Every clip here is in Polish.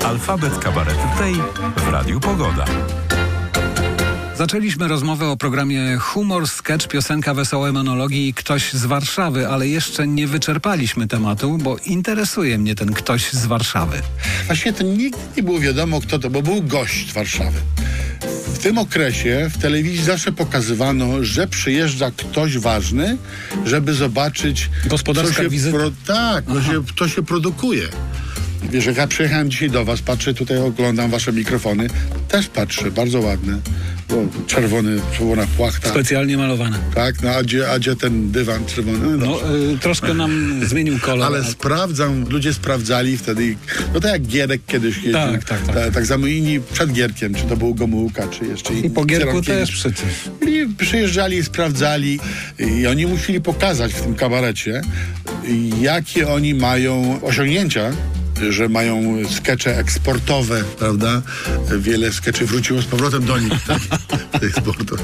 Alfabet Kabaretu Tej w Radiu Pogoda. Zaczęliśmy rozmowę o programie Humor, sketch, piosenka, wesołe monologi i ktoś z Warszawy, ale jeszcze nie wyczerpaliśmy tematu, bo interesuje mnie ten ktoś z Warszawy. Właściwie to nigdy nie było wiadomo, kto to, bo był gość z Warszawy. W tym okresie w telewizji zawsze pokazywano, że przyjeżdża ktoś ważny, żeby zobaczyć, Gospodarska wizyta. To się produkuje. Wiesz, jak ja przyjechałem dzisiaj do was, patrzę tutaj, oglądam wasze mikrofony, też patrzę, bardzo ładne. Czerwona płachta. Specjalnie malowane. Tak, no a gdzie ten dywan czerwony? Troszkę nam zmienił kolor. Ale ludzie sprawdzali wtedy, no tak jak Gierek kiedyś jeździł. Tak samo inni przed Gierkiem, czy to był Gomułka, czy jeszcze inni. I po Gierku też przecież. I przyjeżdżali, sprawdzali i oni musieli pokazać w tym kabarecie, jakie oni mają osiągnięcia, że mają skecze eksportowe, prawda? Wiele skeczy wróciło z powrotem do nich, tak? Eksportu.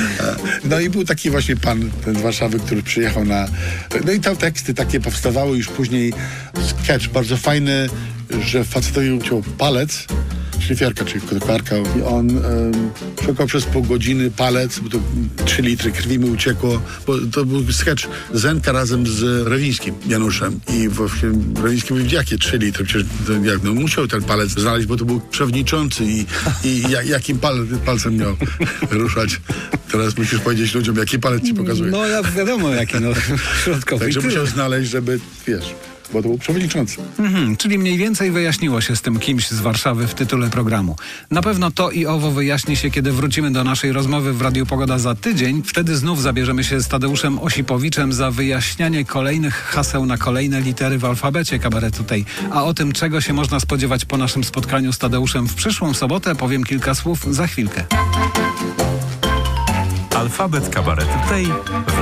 No i był taki właśnie pan ten z Warszawy, który przyjechał no i te teksty takie powstawały już później. Sketch bardzo fajny, że facetowi uciął palec, szlifierka, czyli kokarka, i on szukał przez pół godziny palec, bo to 3 litry krwi mu uciekło, bo to był sketch Zenka razem z Rewińskim, Januszem, i właśnie Rewiński mówił, jakie 3 litry, przecież musiał ten palec znaleźć, bo to był przewodniczący i jakim palcem miał ruszać. Teraz musisz powiedzieć ludziom, jaki palec ci pokazuje. No ja wiadomo, jaki środkowy. Także musiał znaleźć, żeby, wiesz, bo to był przewodniczący. Czyli mniej więcej wyjaśniło się z tym kimś z Warszawy w tytule programu. Na pewno to i owo wyjaśni się, kiedy wrócimy do naszej rozmowy w Radiu Pogoda za tydzień. Wtedy znów zabierzemy się z Tadeuszem Osipowiczem za wyjaśnianie kolejnych haseł na kolejne litery w alfabecie kabaretu tej. A o tym, czego się można spodziewać po naszym spotkaniu z Tadeuszem w przyszłą sobotę, powiem kilka słów za chwilkę. Alfabet Kabaretu Tej w